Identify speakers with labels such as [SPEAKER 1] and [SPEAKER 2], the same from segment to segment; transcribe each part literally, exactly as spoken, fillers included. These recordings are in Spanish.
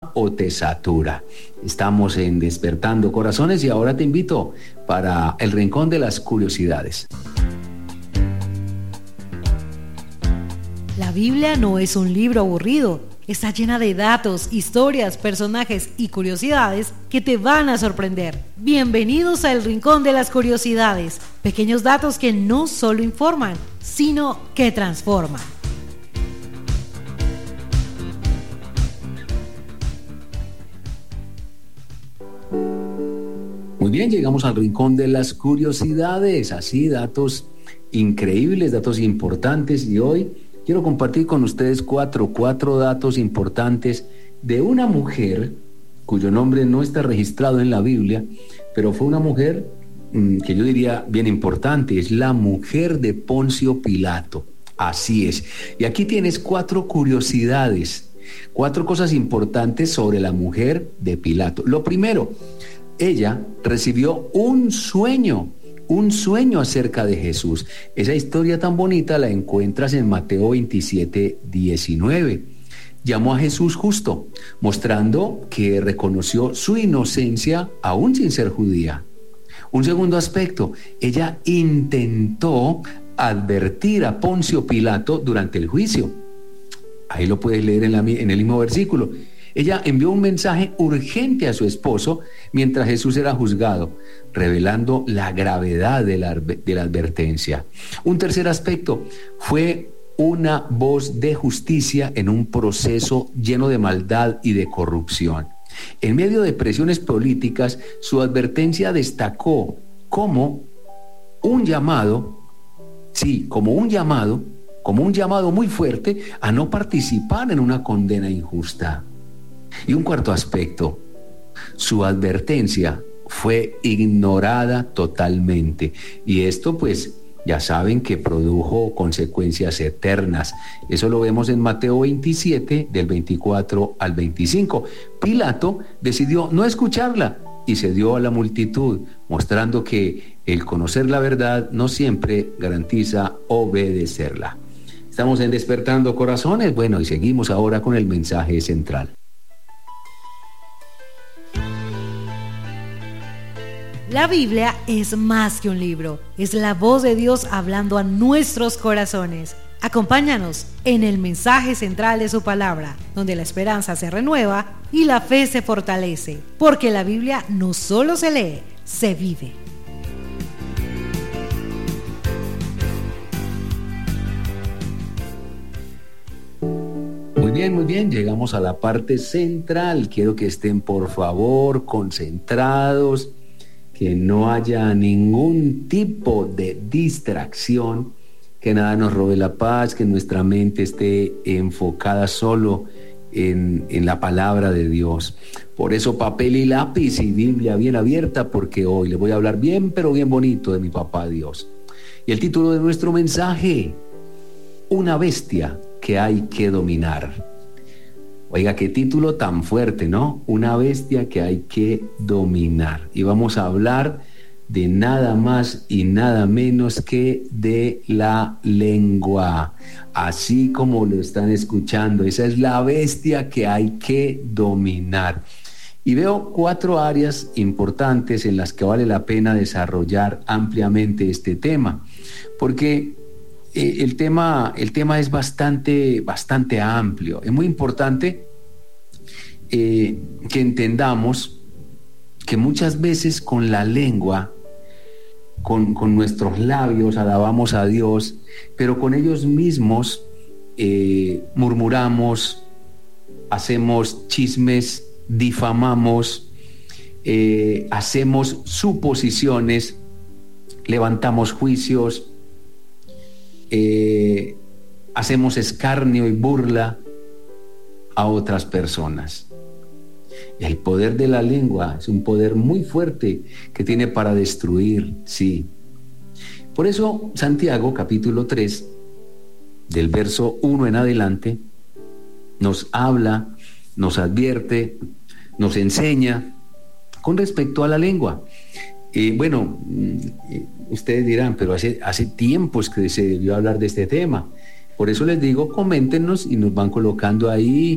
[SPEAKER 1] abruma o te satura. Estamos en Despertando Corazones y ahora te invito para el Rincón de las Curiosidades.
[SPEAKER 2] La Biblia no es un libro aburrido. Está llena de datos, historias, personajes y curiosidades que te van a sorprender. Bienvenidos al Rincón de las Curiosidades. Pequeños datos que no solo informan, sino que transforman.
[SPEAKER 1] Muy bien, llegamos al Rincón de las Curiosidades. Así, datos increíbles, datos importantes. Y hoy quiero compartir con ustedes cuatro, cuatro datos importantes de una mujer cuyo nombre no está registrado en la Biblia, pero fue una mujer mmm, que yo diría bien importante. Es la mujer de Poncio Pilato. Así es. Y aquí tienes cuatro curiosidades, cuatro cosas importantes sobre la mujer de Pilato. Lo primero, ella recibió un sueño, un sueño acerca de Jesús. Esa historia tan bonita la encuentras en Mateo veintisiete, diecinueve. Llamó a Jesús justo, mostrando que reconoció su inocencia aún sin ser judía. Un segundo aspecto, ella intentó advertir a Poncio Pilato durante el juicio. Ahí lo puedes leer en, la, en el mismo versículo. Ella envió un mensaje urgente a su esposo mientras Jesús era juzgado, revelando la gravedad de la, de la advertencia. Un tercer aspecto, fue una voz de justicia en un proceso lleno de maldad y de corrupción. En medio de presiones políticas, su advertencia destacó como un llamado, sí, como un llamado, como un llamado muy fuerte a no participar en una condena injusta. Y un cuarto aspecto, su advertencia fue ignorada totalmente. Y esto pues ya saben que produjo consecuencias eternas. Eso lo vemos en Mateo veintisiete, del veinticuatro al veinticinco. Pilato decidió no escucharla y cedió a la multitud, mostrando que el conocer la verdad no siempre garantiza obedecerla. Estamos en Despertando Corazones. Bueno, y seguimos ahora con el mensaje central.
[SPEAKER 2] La Biblia es más que un libro, es la voz de Dios hablando a nuestros corazones. Acompáñanos en el mensaje central de su palabra, donde la esperanza se renueva y la fe se fortalece, porque la Biblia no solo se lee, se vive.
[SPEAKER 1] Muy bien, muy bien, llegamos a la parte central. Quiero que estén por favor concentrados, que no haya ningún tipo de distracción, que nada nos robe la paz, que nuestra mente esté enfocada solo en, en la palabra de Dios. Por eso papel y lápiz y Biblia bien abierta, porque hoy les voy a hablar bien, pero bien bonito de mi papá Dios. Y el título de nuestro mensaje, una bestia que hay que dominar. Oiga, qué título tan fuerte, ¿no? Una bestia que hay que dominar. Y vamos a hablar de nada más y nada menos que de la lengua. Así como lo están escuchando, esa es la bestia que hay que dominar. Y veo cuatro áreas importantes en las que vale la pena desarrollar ampliamente este tema. Porque Eh, el tema, el tema es bastante, bastante amplio. Es muy importante eh, que entendamos que muchas veces con la lengua, con, con nuestros labios alabamos a Dios, pero con ellos mismos eh, murmuramos, hacemos chismes, difamamos, eh, hacemos suposiciones, levantamos juicios, Eh, hacemos escarnio y burla a otras personas. El poder de la lengua es un poder muy fuerte que tiene para destruir, sí. Por eso Santiago capítulo tres, del verso uno en adelante, nos habla, nos advierte, nos enseña con respecto a la lengua. Eh, bueno, ustedes dirán, pero hace, hace tiempos que se debió hablar de este tema. Por eso les digo, coméntenos y nos van colocando ahí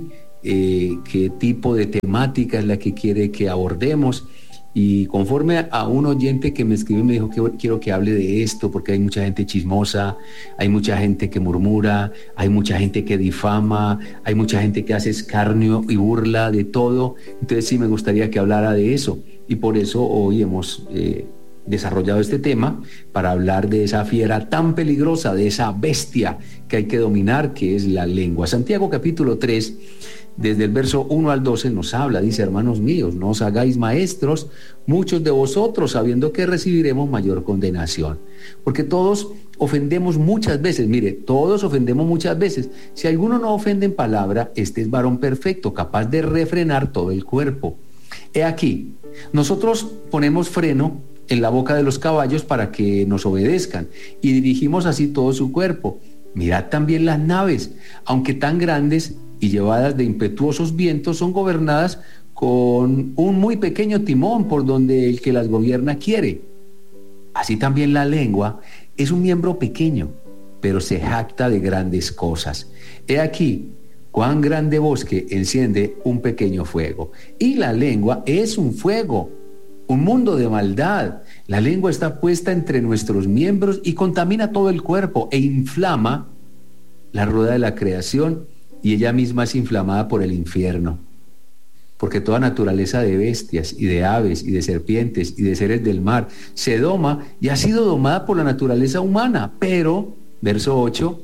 [SPEAKER 1] eh, qué tipo de temática es la que quiere que abordemos. Y conforme a un oyente que me escribió y me dijo que quiero que hable de esto, porque hay mucha gente chismosa, hay mucha gente que murmura, hay mucha gente que difama, hay mucha gente que hace escarnio y burla de todo. Entonces sí me gustaría que hablara de eso. Y por eso hoy hemos eh, desarrollado este tema para hablar de esa fiera tan peligrosa, de esa bestia que hay que dominar, que es la lengua. Santiago capítulo tres, desde el verso uno al doce nos habla, dice: hermanos míos, no os hagáis maestros muchos de vosotros, sabiendo que recibiremos mayor condenación. Porque todos ofendemos muchas veces, mire, todos ofendemos muchas veces. Si alguno no ofende en palabra, este es varón perfecto, capaz de refrenar todo el cuerpo. He aquí, nosotros ponemos freno en la boca de los caballos para que nos obedezcan, y dirigimos así todo su cuerpo. Mirad también las naves, aunque tan grandes y llevadas de impetuosos vientos, son gobernadas con un muy pequeño timón por donde el que las gobierna quiere. Así también la lengua es un miembro pequeño, pero se jacta de grandes cosas. He aquí cuán grande bosque enciende un pequeño fuego. Y la lengua es un fuego, un mundo de maldad. La lengua está puesta entre nuestros miembros y contamina todo el cuerpo e inflama la rueda de la creación, y ella misma es inflamada por el infierno. Porque toda naturaleza de bestias y de aves y de serpientes y de seres del mar se doma y ha sido domada por la naturaleza humana. Pero, verso ocho,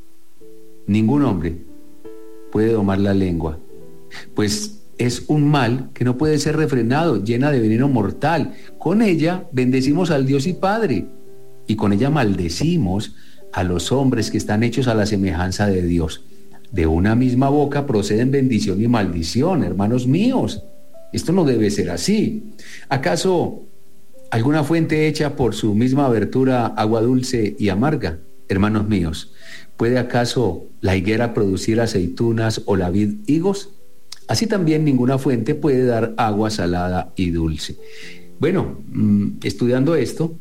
[SPEAKER 1] ningún hombre puede domar la lengua, pues es un mal que no puede ser refrenado, llena de veneno mortal. Con ella bendecimos al Dios y Padre, y con ella maldecimos a los hombres que están hechos a la semejanza de Dios. De una misma boca proceden bendición y maldición, hermanos míos. Esto no debe ser así. ¿Acaso alguna fuente hecha por su misma abertura agua dulce y amarga? Hermanos míos, ¿puede acaso la higuera producir aceitunas o la vid higos? Así también ninguna fuente puede dar agua salada y dulce. Bueno, estudiando esto,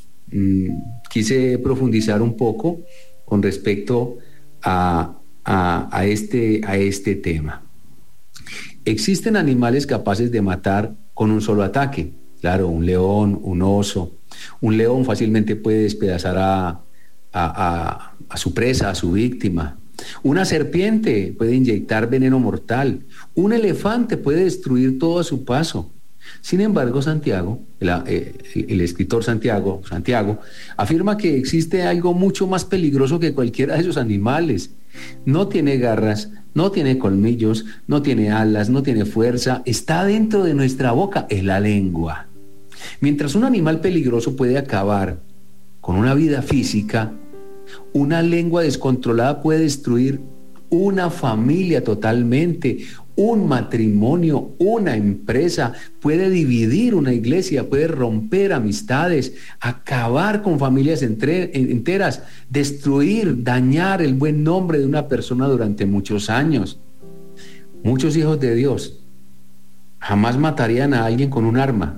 [SPEAKER 1] quise profundizar un poco con respecto a A, a, este, a este tema. Existen animales capaces de matar con un solo ataque. Claro, un león, un oso. Un león fácilmente puede despedazar a, a, a, a su presa, a su víctima. Una serpiente puede inyectar veneno mortal. Un elefante puede destruir todo a su paso. Sin embargo, Santiago, el, el, el escritor Santiago, Santiago, afirma que existe algo mucho más peligroso que cualquiera de esos animales. No tiene garras, no tiene colmillos, no tiene alas, no tiene fuerza, está dentro de nuestra boca, es la lengua. Mientras un animal peligroso puede acabar con una vida física, una lengua descontrolada puede destruir una familia totalmente, un matrimonio, una empresa, puede dividir una iglesia, puede romper amistades, acabar con familias entre, enteras, destruir, dañar el buen nombre de una persona durante muchos años. Muchos hijos de Dios jamás matarían a alguien con un arma,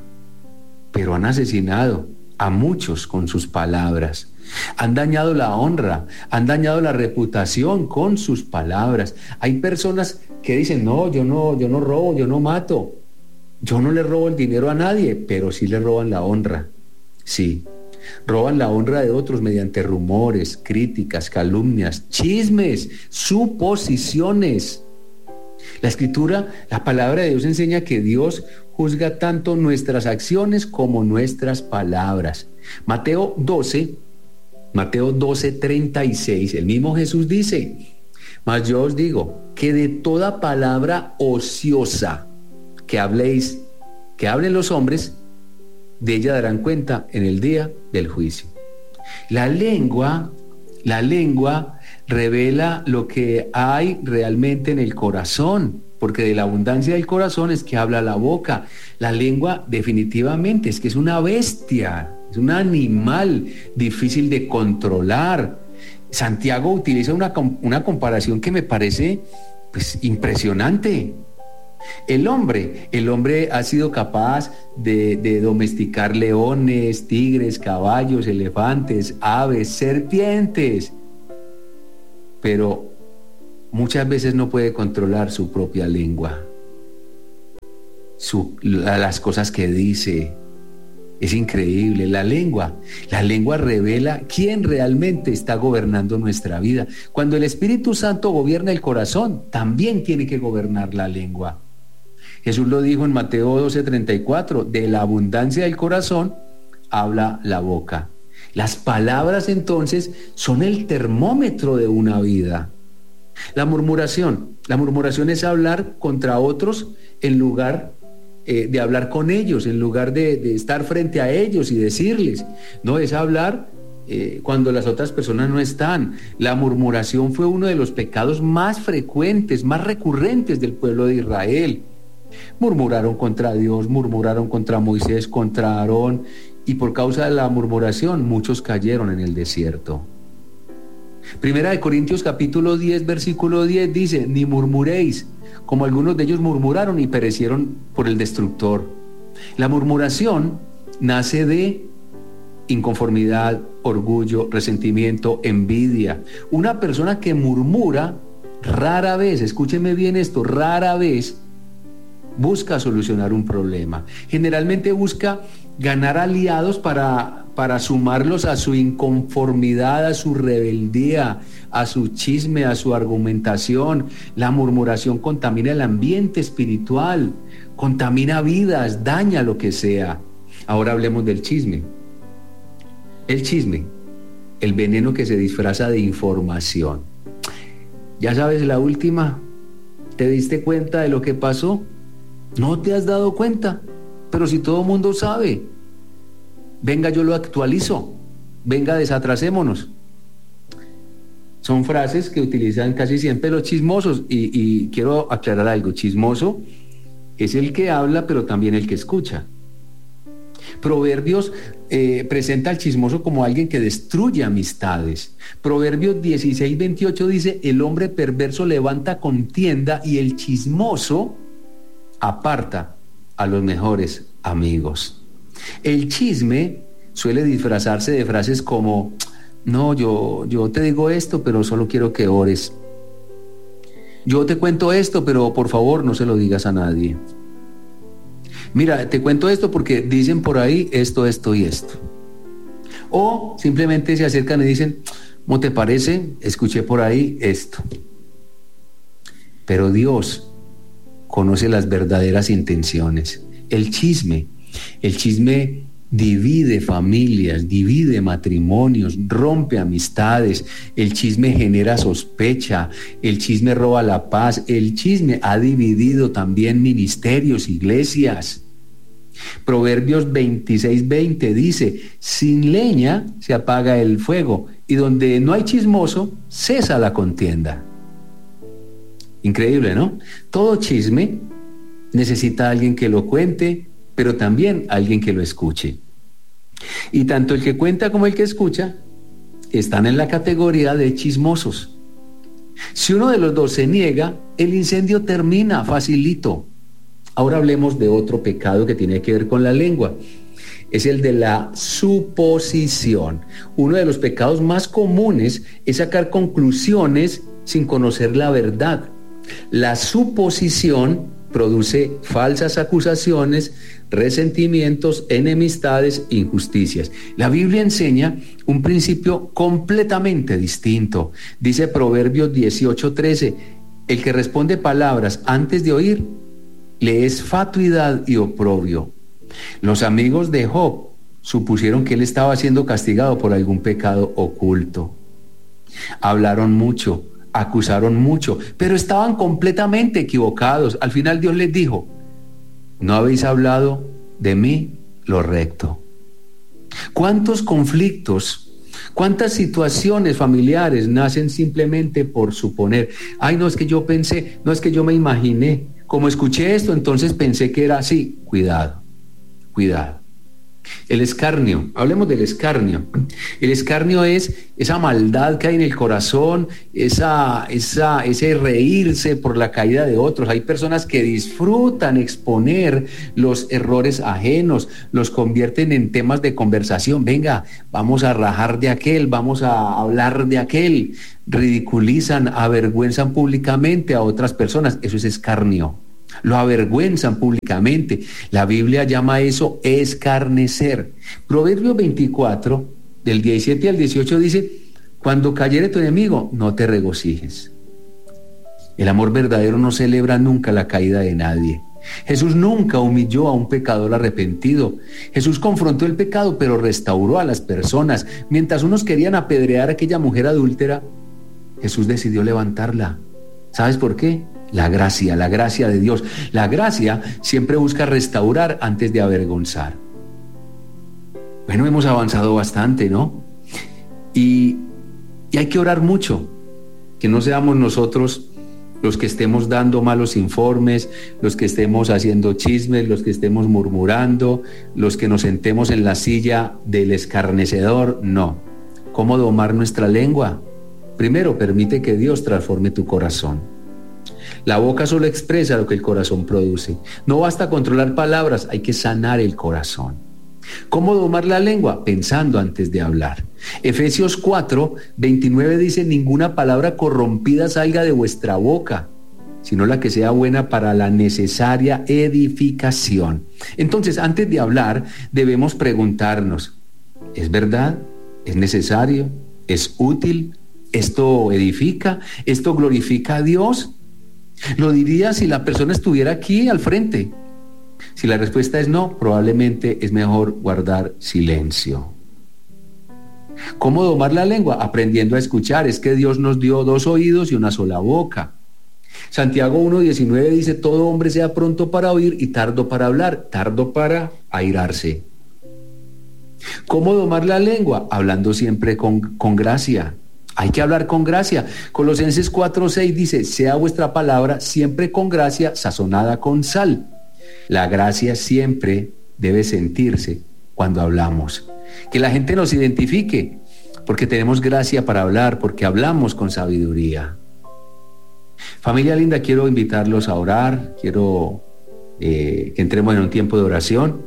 [SPEAKER 1] pero han asesinado a muchos con sus palabras. Han dañado la honra, han dañado la reputación con sus palabras. Hay personas que dicen: no, yo no, yo no robo, yo no mato, yo no le robo el dinero a nadie, pero sí le roban la honra. Sí, roban la honra de otros mediante rumores, críticas, calumnias, chismes, suposiciones. La Escritura, la palabra de Dios enseña que Dios juzga tanto nuestras acciones como nuestras palabras. Mateo doce, Mateo doce, treinta y seis, el mismo Jesús dice: mas yo os digo que de toda palabra ociosa que habléis, que hablen los hombres, de ella darán cuenta en el día del juicio. La lengua, la lengua revela lo que hay realmente en el corazón, porque de la abundancia del corazón es que habla la boca. La lengua definitivamente es que es una bestia, es un animal difícil de controlar. Santiago utiliza una, una comparación que me parece pues impresionante. El hombre, el hombre ha sido capaz de, de domesticar leones, tigres, caballos, elefantes, aves, serpientes. Pero muchas veces no puede controlar su propia lengua, su, las cosas que dice. Es increíble, la lengua, la lengua revela quién realmente está gobernando nuestra vida. Cuando el Espíritu Santo gobierna el corazón, también tiene que gobernar la lengua. Jesús lo dijo en Mateo doce treinta y cuatro, de la abundancia del corazón habla la boca. Las palabras entonces son el termómetro de una vida. La murmuración, la murmuración es hablar contra otros en lugar Eh, de hablar con ellos, en lugar de, de estar frente a ellos y decirles. No, es hablar eh, cuando las otras personas no están. La murmuración fue uno de los pecados más frecuentes, más recurrentes del pueblo de Israel. Murmuraron contra Dios, murmuraron contra Moisés, contra Aarón, y por causa de la murmuración muchos cayeron en el desierto. Primera de Corintios capítulo diez, versículo diez dice, ni murmuréis, como algunos de ellos murmuraron y perecieron por el destructor. La murmuración nace de inconformidad, orgullo, resentimiento, envidia. Una persona que murmura rara vez, escúcheme bien esto, rara vez busca solucionar un problema. Generalmente busca ganar aliados para, para sumarlos a su inconformidad, a su rebeldía, a su chisme, a su argumentación. La murmuración contamina el ambiente espiritual, contamina vidas, daña lo que sea. Ahora hablemos del chisme. El chisme, el veneno que se disfraza de información. Ya sabes la última, ¿te diste cuenta de lo que pasó? ¿No te has dado cuenta? Pero si todo el mundo sabe, venga, yo lo actualizo, venga, desatrasémonos. Son frases que utilizan casi siempre los chismosos, y, y quiero aclarar algo. Chismoso es el que habla, pero también el que escucha. Proverbios eh, presenta al chismoso como alguien que destruye amistades. Proverbios dieciséis veintiocho dice, el hombre perverso levanta contienda y el chismoso aparta a los mejores amigos. El chisme suele disfrazarse de frases como, no, yo, yo te digo esto, pero solo quiero que ores. Yo te cuento esto, pero por favor no se lo digas a nadie. Mira, te cuento esto porque dicen por ahí esto, esto y esto. O simplemente se acercan y dicen, ¿cómo te parece? Escuché por ahí esto. Pero Dios conoce las verdaderas intenciones. El chisme, el chisme divide familias, divide matrimonios, rompe amistades. El chisme genera sospecha, el chisme roba la paz, el chisme ha dividido también ministerios, iglesias. Proverbios veintiséis veinte dice, sin leña se apaga el fuego, y donde no hay chismoso, cesa la contienda. Increíble, ¿no? Todo chisme necesita a alguien que lo cuente, pero también alguien que lo escuche. Y tanto el que cuenta como el que escucha están en la categoría de chismosos. Si uno de los dos se niega, el incendio termina facilito. Ahora hablemos de otro pecado que tiene que ver con la lengua. Es el de la suposición. Uno de los pecados más comunes es sacar conclusiones sin conocer la verdad. La suposición produce falsas acusaciones, resentimientos, enemistades, injusticias. La Biblia enseña un principio completamente distinto. Dice Proverbios dieciocho trece, el que responde palabras antes de oír, le es fatuidad y oprobio. Los amigos de Job supusieron que él estaba siendo castigado por algún pecado oculto. Hablaron mucho, acusaron mucho, pero estaban completamente equivocados. Al final Dios les dijo, ¿no habéis hablado de mí lo recto? ¿Cuántos conflictos, cuántas situaciones familiares nacen simplemente por suponer? Ay, no es que yo pensé, no es que yo me imaginé, como escuché esto, entonces pensé que era así. Cuidado, cuidado. El escarnio, hablemos del escarnio. El escarnio es esa maldad que hay en el corazón, esa, esa, ese reírse por la caída de otros. Hay personas que disfrutan exponer los errores ajenos, los convierten en temas de conversación. Venga, vamos a rajar de aquel, vamos a hablar de aquel. Ridiculizan, avergüenzan públicamente a otras personas. Eso es escarnio. Lo avergüenzan públicamente. La Biblia llama eso escarnecer. Proverbios veinticuatro, del diecisiete al dieciocho dice: cuando cayere tu enemigo, no te regocijes. El amor verdadero no celebra nunca la caída de nadie. Jesús nunca humilló a un pecador arrepentido. Jesús confrontó el pecado, pero restauró a las personas. Mientras unos querían apedrear a aquella mujer adúltera, Jesús decidió levantarla. ¿Sabes por qué? La gracia, la gracia de Dios. La gracia siempre busca restaurar antes de avergonzar. Bueno, hemos avanzado bastante, ¿no? Y, y hay que orar mucho, que no seamos nosotros los que estemos dando malos informes, los que estemos haciendo chismes, los que estemos murmurando, los que nos sentemos en la silla del escarnecedor. No. ¿Cómo domar nuestra lengua? Primero, permite que Dios transforme tu corazón. La boca solo expresa lo que el corazón produce. No basta controlar palabras, hay que sanar el corazón. ¿Cómo domar la lengua? Pensando antes de hablar. Efesios cuatro, veintinueve dice: ninguna palabra corrompida salga de vuestra boca, sino la que sea buena para la necesaria edificación. Entonces, antes de hablar, debemos preguntarnos: ¿es verdad? ¿Es necesario? ¿Es útil? ¿Esto edifica? ¿Esto glorifica a Dios? Lo diría si la persona estuviera aquí al frente. Si la respuesta es no, probablemente es mejor guardar silencio. ¿Cómo domar la lengua? Aprendiendo a escuchar. Es que Dios nos dio dos oídos y una sola boca. Santiago uno diecinueve dice: todo hombre sea pronto para oír y tardo para hablar, tardo para airarse. ¿Cómo domar la lengua? Hablando siempre con, con gracia. Hay que hablar con gracia. Colosenses cuatro seis dice: sea vuestra palabra siempre con gracia, sazonada con sal. La gracia siempre debe sentirse cuando hablamos. Que la gente nos identifique, porque tenemos gracia para hablar, porque hablamos con sabiduría. Familia linda, quiero invitarlos a orar, quiero eh, que entremos en un tiempo de oración.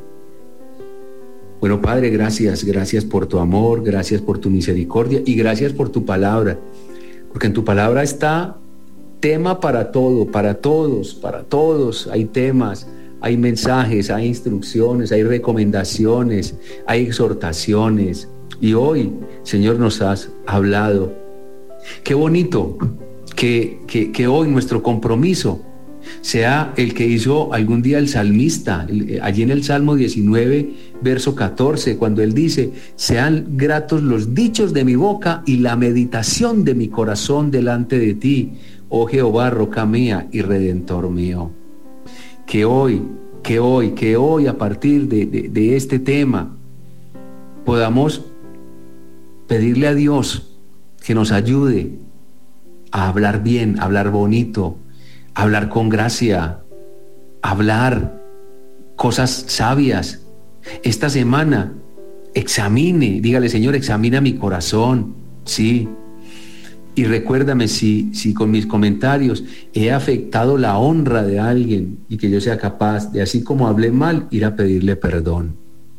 [SPEAKER 1] Bueno, Padre, gracias, gracias por tu amor, gracias por tu misericordia y gracias por tu palabra, porque en tu palabra está tema para todo, para todos, para todos. Hay temas, hay mensajes, hay instrucciones, hay recomendaciones, hay exhortaciones. Y hoy, Señor, nos has hablado. Qué bonito que, que, que hoy nuestro compromiso sea el que hizo algún día el salmista, allí en el Salmo diecinueve, verso catorce, cuando él dice: sean gratos los dichos de mi boca y la meditación de mi corazón delante de ti, oh Jehová, roca mía y redentor mío. Que hoy, que hoy, que hoy a partir de, de, de este tema podamos pedirle a Dios que nos ayude a hablar bien, a hablar bonito, hablar con gracia, hablar cosas sabias. Esta semana examine, dígale: Señor, examina mi corazón, sí, y recuérdame si, si con mis comentarios he afectado la honra de alguien, y que yo sea capaz de, así como hablé mal, ir a pedirle perdón.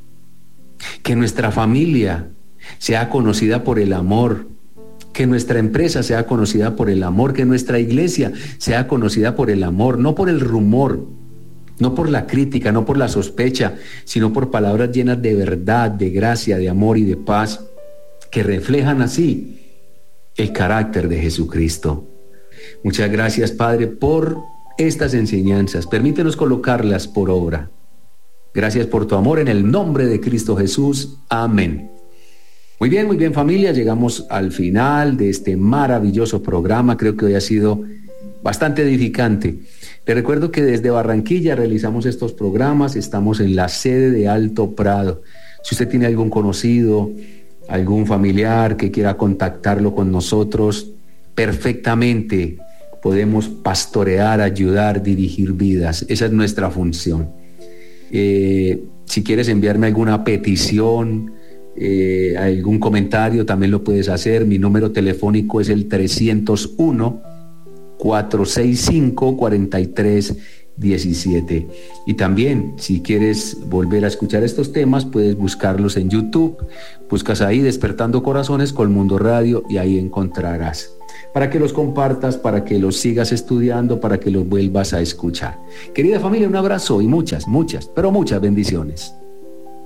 [SPEAKER 1] Que nuestra familia sea conocida por el amor, que nuestra empresa sea conocida por el amor, que nuestra iglesia sea conocida por el amor, no por el rumor, no por la crítica, no por la sospecha, sino por palabras llenas de verdad, de gracia, de amor y de paz, que reflejan así el carácter de Jesucristo. Muchas gracias, Padre, por estas enseñanzas. Permítenos colocarlas por obra. Gracias por tu amor, en el nombre de Cristo Jesús. Amén. Muy bien, muy bien, familia, llegamos al final de este maravilloso programa. Creo que hoy ha sido bastante edificante. Te recuerdo que desde Barranquilla realizamos estos programas, estamos en la sede de Alto Prado. Si usted tiene algún conocido, algún familiar que quiera contactarlo con nosotros, perfectamente podemos pastorear, ayudar, dirigir vidas. Esa es nuestra función. Eh, Si quieres enviarme alguna petición, eh, algún comentario, también lo puedes hacer. Mi número telefónico es el trescientos uno, cuatrocientos sesenta y cinco, cuarenta y tres diecisiete. Y también, si quieres volver a escuchar estos temas, puedes buscarlos en YouTube. Buscas ahí Despertando Corazones Colmundo Radio y ahí encontrarás, para que los compartas, para que los sigas estudiando, para que los vuelvas a escuchar. Querida familia, un abrazo y muchas, muchas, pero muchas bendiciones.